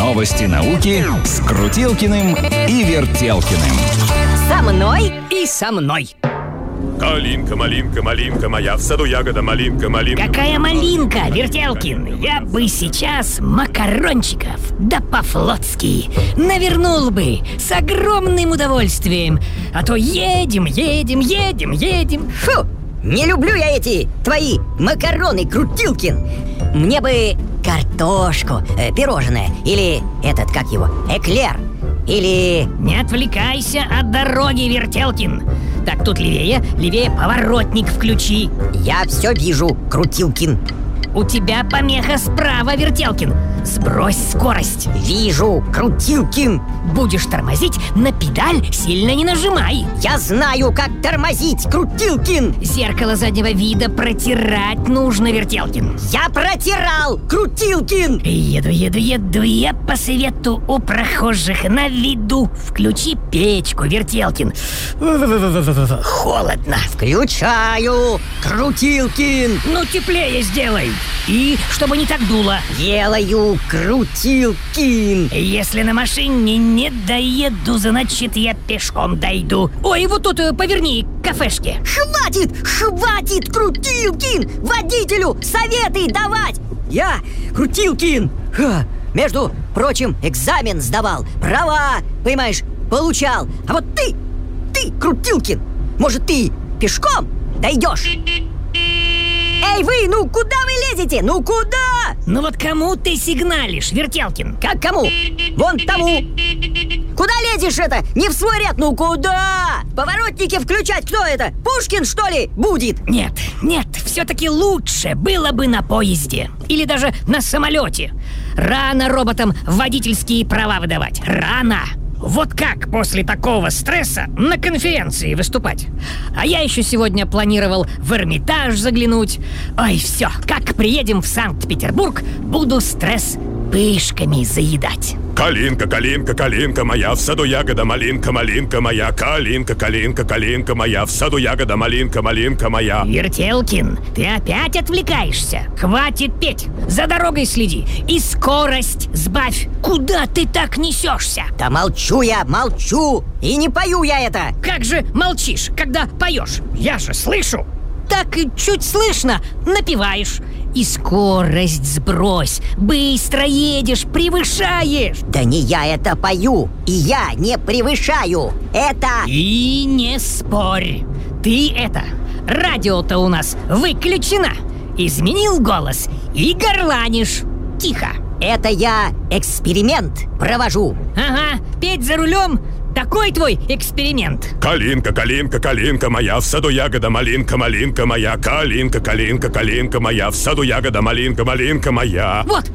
Новости науки с Крутилкиным и Вертелкиным. Со мной и со мной. Калинка, малинка, малинка моя, в саду ягода, малинка, малинка. Какая малинка, Вертелкин? Я бы сейчас макарончиков, да по-флотски, навернул бы с огромным удовольствием. А то едем. Фу, не люблю я эти твои макароны, Крутилкин. Мне бы картошку, пирожное, или этот, как его, эклер, или... Не отвлекайся от дороги, Вертелкин. Так, тут левее поворотник включи. Я все вижу, Крутилкин. У тебя помеха справа, Вертелкин. Сбрось скорость. Вижу, Крутилкин. Будешь тормозить, на педаль сильно не нажимай. Я знаю, как тормозить, Крутилкин. Зеркало заднего вида протирать нужно, Вертелкин. Я протирал, Крутилкин. Еду я по совету у прохожих на виду. Включи печку, Вертелкин. Холодно. Включаю, Крутилкин. Ну, теплее сделай. И чтобы не так дуло. Делаю, Крутилкин. Если на машине не доеду, значит, я пешком дойду. Ой, вот тут поверни к кафешке. Хватит, Крутилкин, водителю советы давать. Я, Крутилкин, между прочим, экзамен сдавал, права, понимаешь, получал. А вот ты, Крутилкин, может, ты пешком дойдешь? Эй, вы, ну куда вы лезете? Ну куда? Ну вот кому ты сигналишь, Вертелкин? Как кому? Вон тому. Куда лезешь это? Не в свой ряд, ну куда? Поворотники включать кто это? Пушкин, что ли, будет? Нет, все-таки лучше было бы на поезде. Или даже на самолете. Рано роботам водительские права выдавать. Рано. Вот как после такого стресса на конференции выступать? А я еще сегодня планировал в Эрмитаж заглянуть. Ой, все, как приедем в Санкт-Петербург, буду стресс пышками заедать. Калинка, калинка, калинка моя, в саду ягода, малинка, малинка моя. Калинка, калинка, калинка моя, в саду ягода, малинка, малинка моя. Вертелкин, ты опять отвлекаешься. Хватит петь, за дорогой следи и скорость сбавь. Куда ты так несешься? Да молчу я, молчу, и не пою я это. Как же молчишь, когда поешь? Я же слышу. Так чуть слышно, напеваешь. И скорость сбрось, быстро едешь, превышаешь. Да не я это пою, и я не превышаю. Это... И не спорь. Ты это, радио-то у нас выключено. Изменил голос и горланишь. Тихо. Это я эксперимент провожу. Ага, петь за рулем. Такой твой эксперимент. Калинка, калинка, калинка моя, в саду ягода, малинка, малинка моя. Калинка, калинка, калинка моя, в саду ягода, малинка, малинка моя. Вот.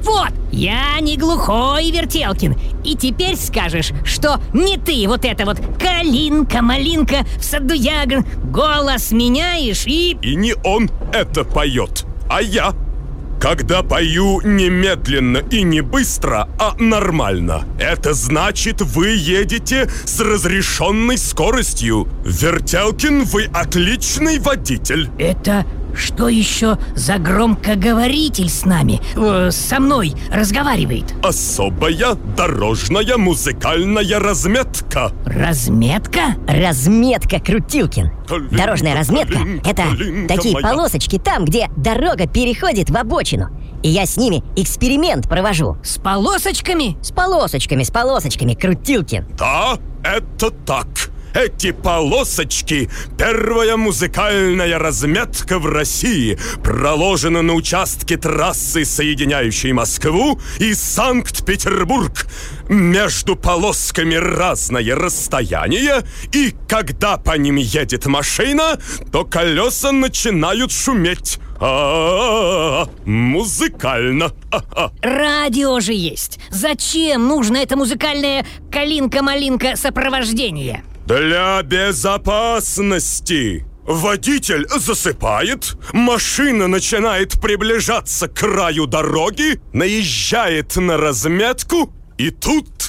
Я не глухой, Вертелкин. И теперь скажешь, что не ты вот это вот калинка, малинка, в саду ягод. Голос меняешь и... И не он это поет, а я. Когда пою не медленно и не быстро, а нормально, это значит, вы едете с разрешенной скоростью. Вертелкин, вы отличный водитель. Это что еще за громкоговоритель с нами, со мной разговаривает? Особая дорожная музыкальная разметка. Разметка? Разметка, Крутилкин. Дорожная разметка — это такие полосочки там, где дорога переходит в обочину. И я с ними эксперимент провожу. С полосочками? С полосочками, Крутилкин. Да, это так. Эти полосочки – первая музыкальная разметка в России, проложена на участке трассы, соединяющей Москву и Санкт-Петербург. Между полосками разное расстояние, и когда по ним едет машина, то колеса начинают шуметь. Музыкально. Радио же есть. Зачем нужно это музыкальное калинка-малинка сопровождение? Для безопасности. Водитель засыпает, машина начинает приближаться к краю дороги, наезжает на разметку, и тут